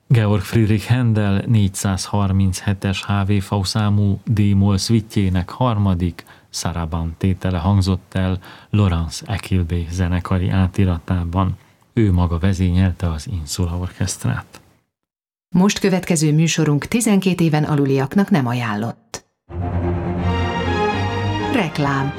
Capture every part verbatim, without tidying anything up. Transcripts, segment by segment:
Georg Friedrich Händel négyszázharminchetes há vé-fau számú D-moll szvittjének harmadik Saraband tétele hangzott el Laurence Equilbé zenekari átiratában. Ő maga vezényelte az Insula Orchestrát. Most következő műsorunk tizenkét éven aluliaknak nem ajánlott. Reklám.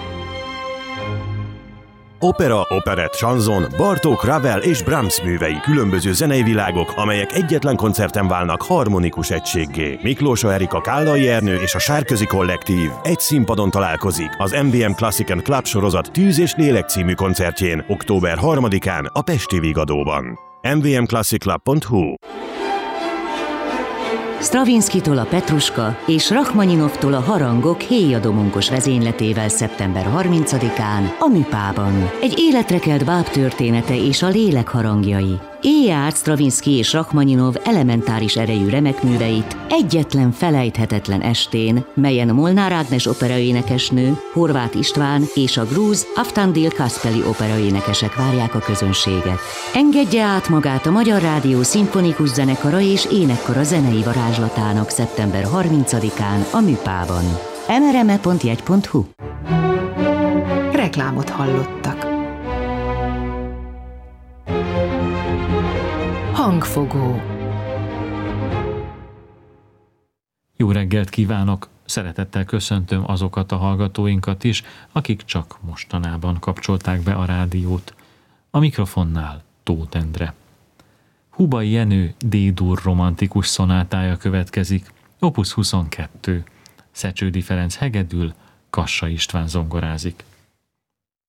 Opera, operett, chanson, Bartók, Ravel és Brahms művei, különböző zenei világok, amelyek egyetlen koncerten válnak harmonikus egységgé. Miklósa Erika, Kállai Ernő és a Sárközi Kollektív egy színpadon találkozik az em vé em Classic and Club sorozat Tűz és Lélek című koncertjén október harmadikán a Pesti Vigadóban. em vé em classic club pont hu Stravinszkitól a Petruska és Rachmaninovtól a Harangok héjadomonkos vezényletével szeptember harmincadikán a Műpában. Egy életre kelt báb története és a lélek harangjai. Éjjel át Stravinszky és Rachmaninov elementáris erejű remekműveit egyetlen felejthetetlen estén, melyen Molnár Ágnes operaénekesnő, Horváth István és a grúz Avtandil Kaspeli operaénekesek várják a közönséget. Engedje át magát a Magyar Rádió szimfonikus zenekara és énekkara zenei varázslatának szeptember harmincadikán a Műpában. em er em e pont jegy pont hu Reklámot hallottak. Hangfogó. Jó reggelt kívánok! Szeretettel köszöntöm azokat a hallgatóinkat is, akik csak mostanában kapcsolták be a rádiót. A mikrofonnál Tóth Endre. Hubai Jenő D-dur romantikus szonátája következik, opus huszonkettő. Szecsődi Ferenc hegedül, Kassa István zongorázik.